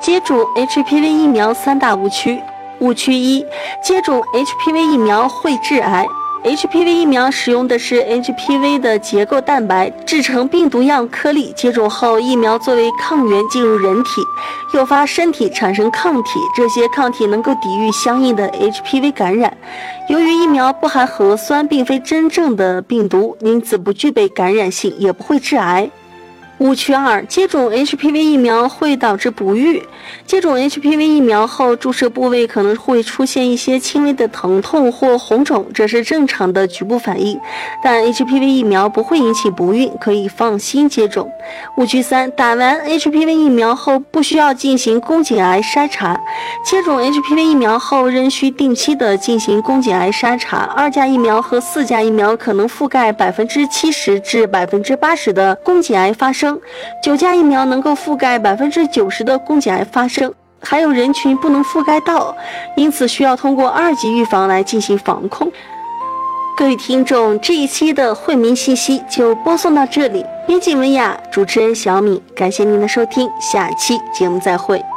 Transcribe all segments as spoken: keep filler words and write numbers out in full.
接种 H P V 疫苗三大误区。误区一，接种 H P V 疫苗会致癌。H P V 疫苗使用的是 H P V 的结构蛋白制成病毒样颗粒，接种后疫苗作为抗原进入人体，诱发身体产生抗体，这些抗体能够抵御相应的 H P V 感染。由于疫苗不含核酸，并非真正的病毒，因此不具备感染性，也不会致癌。误区二，接种 H P V 疫苗会导致不育。接种 H P V 疫苗后，注射部位可能会出现一些轻微的疼痛或红肿，这是正常的局部反应，但 H P V 疫苗不会引起不孕，可以放心接种。误区三，打完 H P V 疫苗后不需要进行宫颈癌筛查。接种 H P V 疫苗后仍需定期的进行宫颈癌筛查，二价疫苗和四价疫苗可能覆盖百分之七十至百分之八十的宫颈癌发生。九价疫苗能够覆盖百分之九十的宫颈癌发生，还有人群不能覆盖到，因此需要通过二级预防来进行防控。各位听众，这一期的惠民信息就播送到这里，编辑文雅，主持人小米，感谢您的收听，下期节目再会。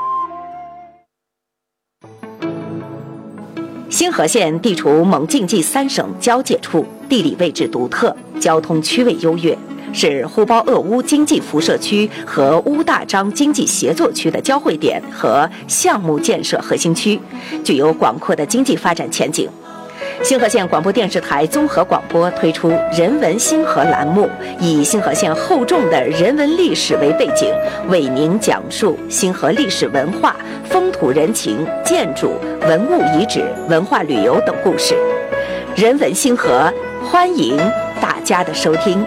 星河县地处蒙晋冀三省交界处，地理位置独特，交通区位优越，是呼包鄂乌经济辐射区和乌大章经济协作区的交汇点和项目建设核心区，具有广阔的经济发展前景。星河县广播电视台综合广播推出人文星河栏目，以星河县厚重的人文历史为背景，为您讲述星河历史文化、风土人情、建筑、文物遗址、文化旅游等故事。人文星河，欢迎大家的收听。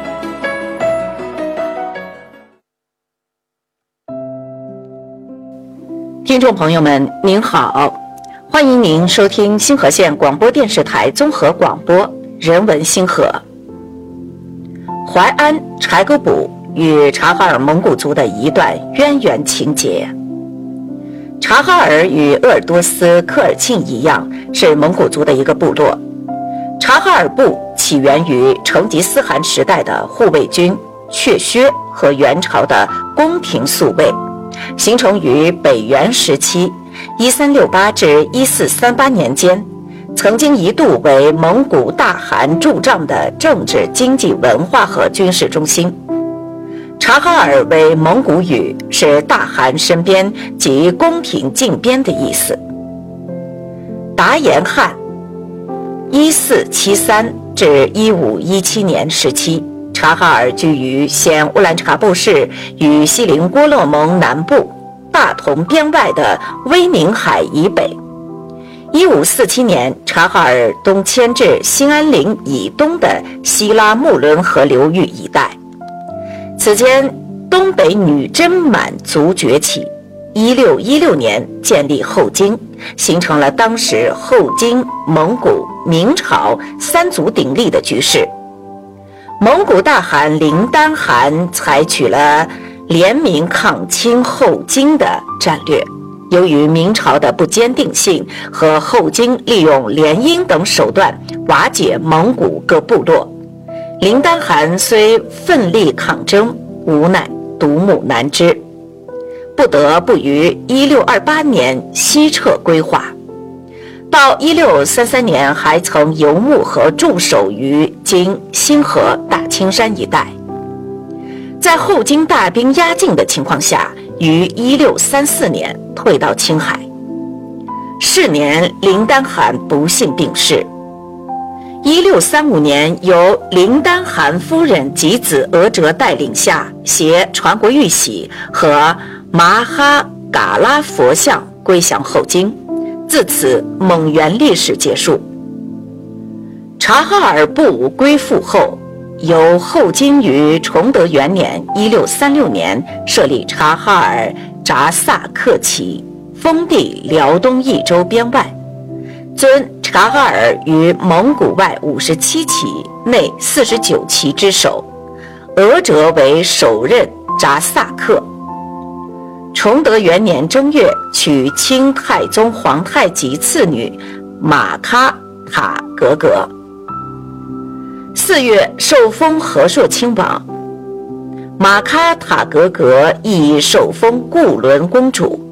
听众朋友们，您好，欢迎您收听星河县广播电视台综合广播人文星河。淮安柴沟堡与察哈尔蒙古族的一段渊源情节。察哈尔与鄂尔多斯科尔沁一样，是蒙古族的一个部落。察哈尔部起源于成吉思汗时代的护卫军阙薛和元朝的宫廷宿卫，形成于北元时期一三六八至一四三八年间，曾经一度为蒙古大汗驻帐的政治、经济、文化和军事中心。察哈尔为蒙古语，是大汗身边及宫廷近边的意思。达延汗一四七三至一五一七年时期，察哈尔居于现乌兰察布市与锡林郭勒盟南部大同边外的威宁海以北。一五四七年，察哈尔东迁至兴安岭以东的希拉木伦河流域一带。此间，东北女真满族崛起。一六一六年建立后金，形成了当时后金、蒙古、明朝三足鼎立的局势。蒙古大汗林丹汗采取了联名抗清后金的战略。由于明朝的不坚定性和后金利用联姻等手段瓦解蒙古各部落，林丹汗虽奋力抗争，无奈独木难支，不得不于一六二八年西撤归化。到一六三三年还曾游牧和驻守于今新河大青山一带。在后金大兵压境的情况下，于一六三四年退到青海。是年，林丹汗不幸病逝。一六三五年，由林丹汗夫人及子额哲带领下，携传国玉玺和麻哈嘎拉佛像归降后金，自此蒙元历史结束。察哈尔部归附后，由后金于崇德元年一六三六年设立察哈尔扎萨克旗，封地辽东益州边外，尊察哈尔于蒙古外五十七旗内四十九旗之首，额哲为首任扎萨克。崇德元年正月，娶清太宗皇太极次女马喀塔格格。四月，受封和硕亲王。马喀塔格格亦受封固伦公主。